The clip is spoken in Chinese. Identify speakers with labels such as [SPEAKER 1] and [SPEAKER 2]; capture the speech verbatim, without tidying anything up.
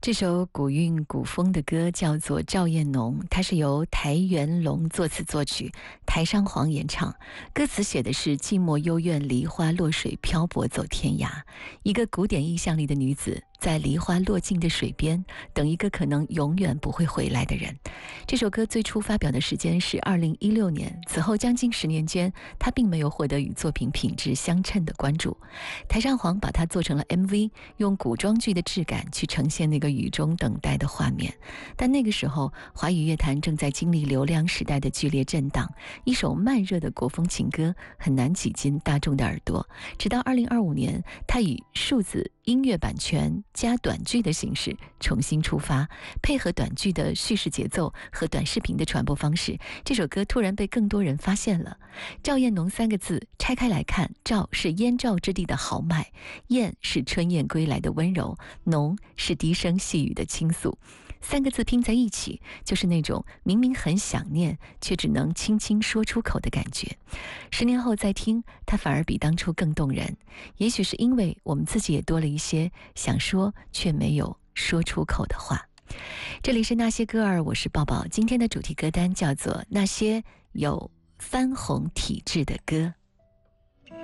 [SPEAKER 1] 这首古韵古风的歌叫做《赵燕农》，它是由台元龙作词作曲，台上皇演唱。歌词写的是寂寞幽怨，梨花落水，漂泊走天涯。一个古典意象里的女子，在梨花落尽的水边，等一个可能永远不会回来的人。这首歌最初发表的时间是二零一六年，此后将近十年间，它并没有获得与作品品质相称的关注。台上皇把它做成了 M V， 用古装剧的质感去呈现那个雨中等待的画面。但那个时候，华语乐坛正在经历流量时代的剧烈震荡，一首慢热的国风情歌很难挤进大众的耳朵。直到二零二五年，它以数字音乐版权加短剧的形式重新出发，配合短剧的叙事节奏和短视频的传播方式，这首歌突然被更多人发现了。赵燕农三个字拆开来看，赵是燕赵之地的豪迈，燕是春燕归来的温柔，农是低声细语的倾诉。三个字拼在一起，就是那种明明很想念，却只能轻轻说出口的感觉。十年后再听，它反而比当初更动人。也许是因为我们自己也多了一些想说却没有说出口的话。这里是那些歌儿，我是抱抱。今天的主题歌单叫做《那些有翻红体质的歌》。